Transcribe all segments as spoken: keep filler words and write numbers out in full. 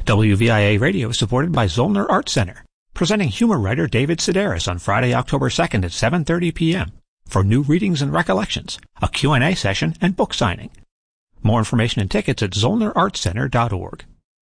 W V I A Radio is supported by Zollner Art Center, presenting humor writer David Sedaris on Friday, October second at seven thirty p.m. for new readings and recollections, a Q and A session, and book signing. More information and tickets at zollner art center dot org.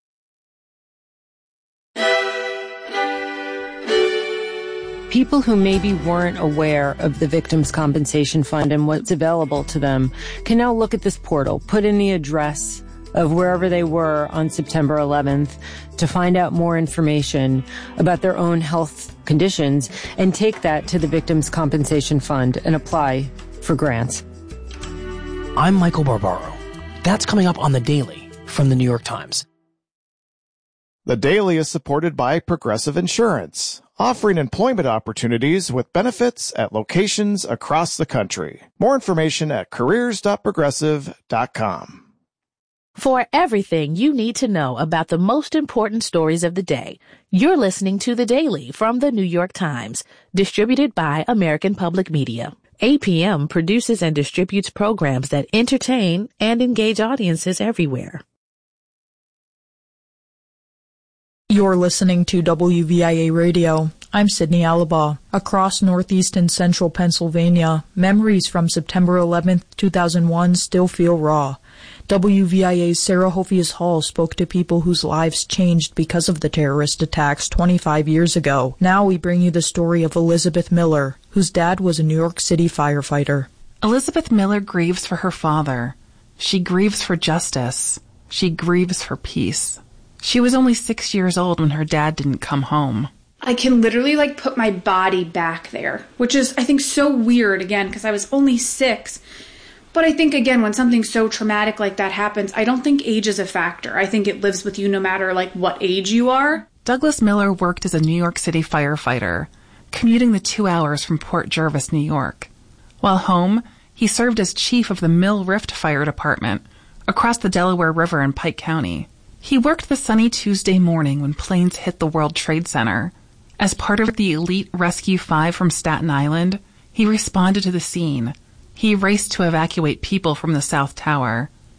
People who maybe weren't aware of the Victims' Compensation Fund and what's available to them can now look at this portal, put in the address of wherever they were on September eleventh to find out more information about their own health conditions and take that to the Victims' Compensation Fund and apply for grants. I'm Michael Barbaro. That's coming up on The Daily from the New York Times. The Daily is supported by Progressive Insurance, offering employment opportunities with benefits at locations across the country. More information at careers dot progressive dot com. For everything you need to know about the most important stories of the day, you're listening to The Daily from the New York Times, distributed by American Public Media. A P M produces and distributes programs that entertain and engage audiences everywhere. You're listening to W V I A Radio. I'm Sydney Alabaugh. Across northeast and central Pennsylvania, memories from September eleventh, two thousand one still feel raw. W V I A's Sarah Hofias Hall spoke to people whose lives changed because of the terrorist attacks twenty-five years ago. Now we bring you the story of Elizabeth Miller, whose dad was a New York City firefighter. Elizabeth Miller grieves for her father. She grieves for justice. She grieves for peace. She was only six years old when her dad didn't come home. I can literally, like, put my body back there, which is, I think, so weird, again, because I was only six. But I think, again, when something so traumatic like that happens, I don't think age is a factor. I think it lives with you no matter, like, what age you are. Douglas Miller worked as a New York City firefighter, commuting the two hours from Port Jervis, New York. While home, he served as chief of the Mill Rift Fire Department across the Delaware River in Pike County. He worked the sunny Tuesday morning when planes hit the World Trade Center. As part of the Elite Rescue five from Staten Island, he responded to the scene. He raced to evacuate people from the South Tower.